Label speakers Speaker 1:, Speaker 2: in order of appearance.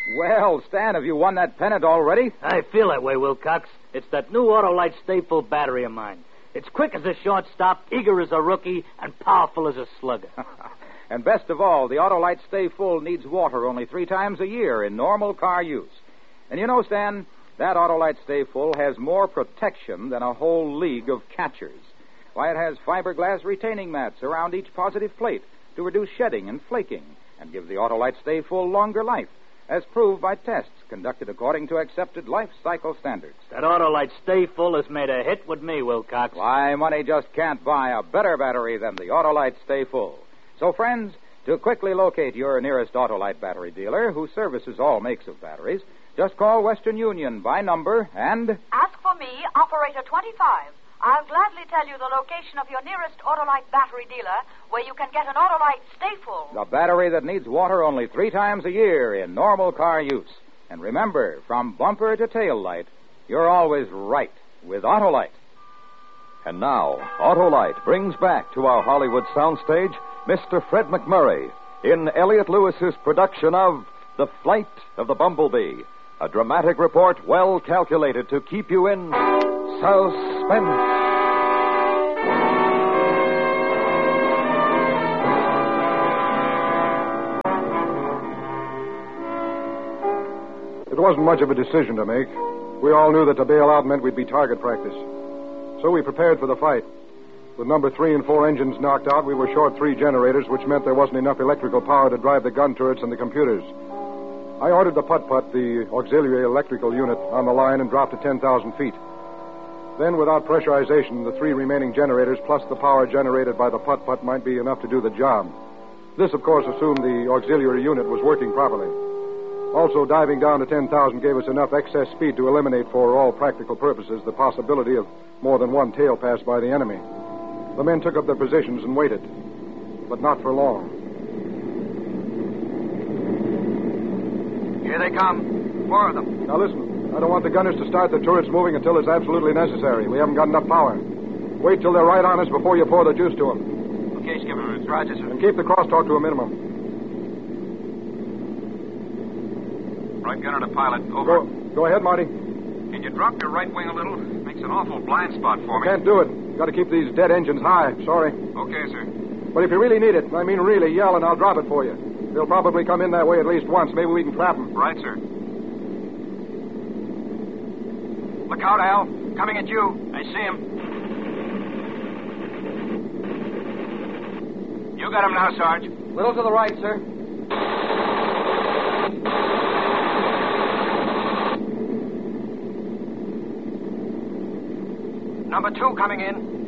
Speaker 1: Well, Stan, have you won that pennant already?
Speaker 2: I feel that way, Wilcox. It's that new Autolite Stay Full battery of mine. It's quick as a shortstop, eager as a rookie, and powerful as a slugger.
Speaker 1: And best of all, the Autolite Stay Full needs water only 3 times a year in normal car use. And you know, Stan, that Autolite Stay Full has more protection than a whole league of catchers. Why, it has fiberglass retaining mats around each positive plate to reduce shedding and flaking and give the Autolite Stay Full longer life, as proved by tests conducted according to accepted life cycle standards.
Speaker 2: That Autolite Stay Full has made a hit with me, Wilcox.
Speaker 1: Why, money just can't buy a better battery than the Autolite Stay Full. So, friends, to quickly locate your nearest Autolite battery dealer who services all makes of batteries, just call Western Union by number and...
Speaker 3: Ask for me, Operator 25. I'll gladly tell you the location of your nearest Autolite battery dealer where you can get an Autolite Stay Full.
Speaker 1: The battery that needs water only 3 times a year in normal car use. And remember, from bumper to tail light, you're always right with Autolite.
Speaker 4: And now, Autolite brings back to our Hollywood soundstage Mr. Fred McMurray in Elliot Lewis's production of The Flight of the Bumblebee, a dramatic report well calculated to keep you in suspense.
Speaker 5: It wasn't much of a decision to make. We all knew that to bail out meant we'd be target practice. So we prepared for the fight. With number 3 and 4 engines knocked out, we were short 3 generators, which meant there wasn't enough electrical power to drive the gun turrets and the computers. I ordered the putt-putt, the auxiliary electrical unit, on the line and dropped to 10,000 feet. Then, without pressurization, the 3 remaining generators plus the power generated by the putt-putt might be enough to do the job. This, of course, assumed the auxiliary unit was working properly. Also, diving down to 10,000 gave us enough excess speed to eliminate, for all practical purposes, the possibility of more than one tail pass by the enemy. The men took up their positions and waited, but not for long.
Speaker 6: Here they come. 4 of them.
Speaker 5: Now listen, I don't want the gunners to start the turrets moving until it's absolutely necessary. We haven't got enough power. Wait till they're right on us before you pour the juice to them.
Speaker 6: Okay, Skipper. It's Roger, sir.
Speaker 5: And keep the crosstalk to a minimum.
Speaker 6: Right gunner to pilot. Over.
Speaker 5: Go ahead, Marty.
Speaker 6: Can you drop your right wing a little? Makes an awful blind spot for me.
Speaker 5: Can't do it. Got to keep these dead engines high. Sorry.
Speaker 6: Okay, sir.
Speaker 5: But if you really need it, I mean really, yell and I'll drop it for you. They'll probably come in that way at least once. Maybe we can trap them.
Speaker 6: Right, sir. Look out, Al. Coming at you. I see him. You got him now, Sarge.
Speaker 7: Little to the right, sir.
Speaker 6: Number 2 coming in.